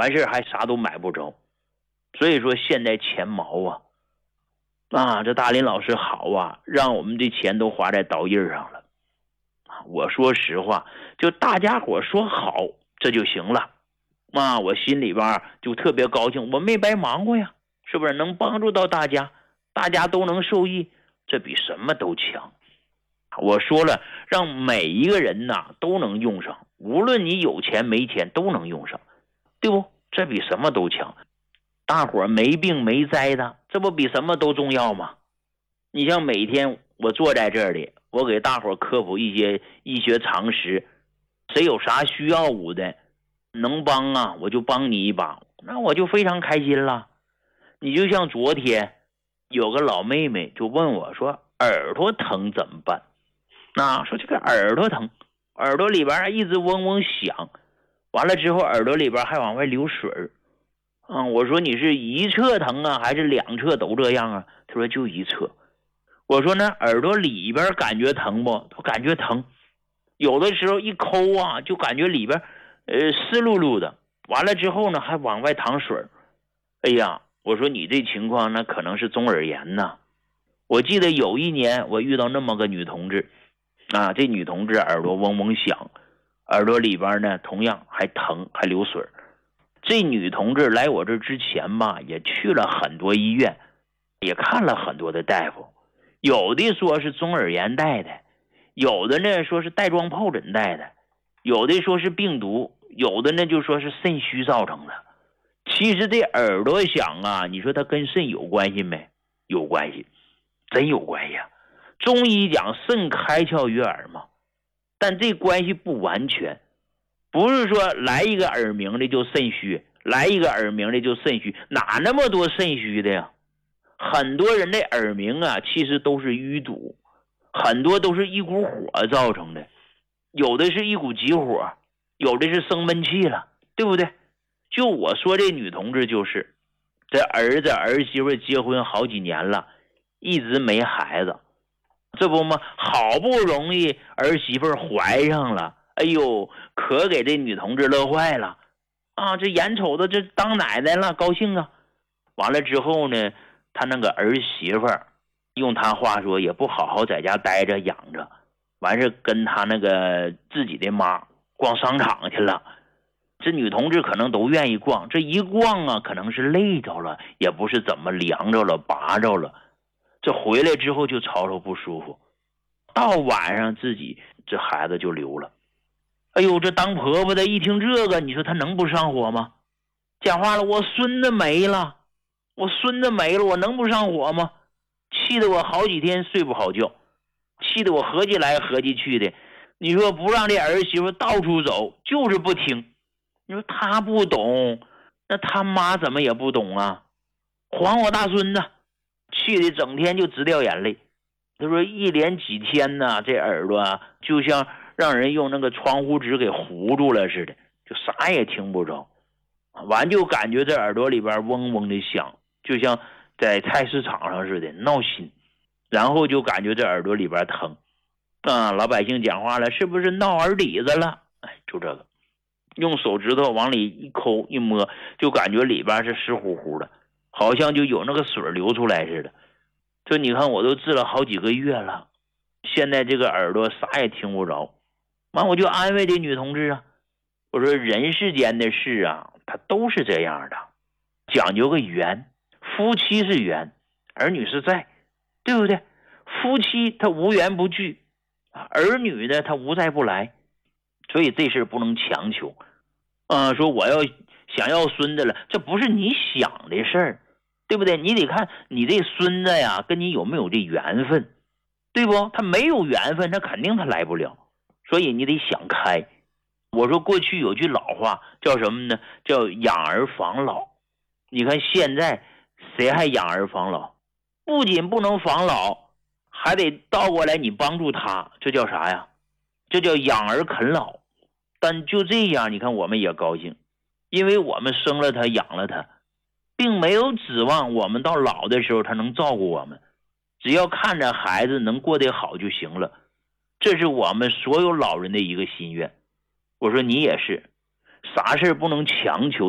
完事还啥都买不着。所以说现在钱毛这大林老师好让我们的钱都花在刀印上了。我说实话，就大家伙说好这就行了我心里边就特别高兴，我没白忙活呀，是不是？能帮助到大家，大家都能受益，这比什么都强。我说了，让每一个人都能用上，无论你有钱没钱都能用上，对不？这比什么都强。大伙没病没灾的，这不比什么都重要吗？你像每天我坐在这里，我给大伙科普一些医学常识，谁有啥需要我的能帮我就帮你一把，那我就非常开心了。你就像昨天有个老妹妹就问我说耳朵疼怎么办，说这个耳朵疼，耳朵里边一直嗡嗡响，完了之后耳朵里边还往外流水我说你是一侧疼还是两侧都这样他说就一侧。我说那耳朵里边感觉疼不？他感觉疼，有的时候一抠就感觉里边湿漉漉的，完了之后呢还往外淌水。哎呀，我说你这情况那可能是中耳炎我记得有一年我遇到那么个女同志这女同志耳朵嗡嗡响，耳朵里边呢同样还疼还流水。这女同志来我这之前也去了很多医院，也看了很多的大夫，有的说是中耳炎带的，有的呢说是带状疱疹带的，有的说是病毒，有的呢就说是肾虚造成的。其实这耳朵响你说它跟肾有关系没？有关系，真有关系中医讲肾开窍于耳嘛，但这关系不完全，不是说来一个耳鸣的就肾虚，来一个耳鸣的就肾虚，哪那么多肾虚的呀？很多人的耳鸣其实都是淤堵，很多都是一股火造成的，有的是一股急火，有的是生闷气了，对不对？就我说这女同志就是这儿子儿媳妇结婚好几年了，一直没孩子，这不吗？好不容易儿媳妇怀上了，哎呦，可给这女同志乐坏了这眼瞅着这当奶奶了，高兴完了之后呢，他那个儿媳妇用他话说也不好好在家待着养着，完事跟他那个自己的妈逛商场去了。这女同志可能都愿意逛，这一逛可能是累着了，也不是怎么凉着了拔着了，这回来之后就吵吵不舒服，到晚上自己这孩子就流了。哎呦，这当婆婆的一听这个，你说她能不上火吗？讲话了，我孙子没了，我能不上火吗？气得我好几天睡不好觉，气得我合计来合计去的。你说不让这儿媳妇到处走，就是不听。你说他不懂，那他妈怎么也不懂还我大孙子，气得整天就直掉眼泪。他说一连几天这耳朵就像让人用那个窗户纸给糊住了似的，就啥也听不着，完就感觉这耳朵里边嗡嗡的响，就像在菜市场上似的闹心，然后就感觉这耳朵里边疼老百姓讲话了，是不是闹耳底子了？就这个用手指头往里一抠一摸，就感觉里边是湿乎乎的，好像就有那个水流出来似的。这你看我都治了好几个月了，现在这个耳朵啥也听不着。完我就安慰这女同志我说人世间的事它都是这样的，讲究个缘，夫妻是缘，儿女是债，对不对？夫妻他无缘不聚，儿女呢他无债不来，所以这事不能强求说我要想要孙子了，这不是你想的事儿，对不对？你得看你这孙子跟你有没有这缘分，对不？他没有缘分，他肯定他来不了，所以你得想开。我说过去有句老话叫什么呢？叫养儿防老。你看现在谁还养儿防老？不仅不能防老，还得倒过来你帮助他，这叫啥呀？这叫养儿啃老。但就这样，你看我们也高兴，因为我们生了他养了他，并没有指望我们到老的时候他能照顾我们，只要看着孩子能过得好就行了，这是我们所有老人的一个心愿。我说你也是，啥事不能强求。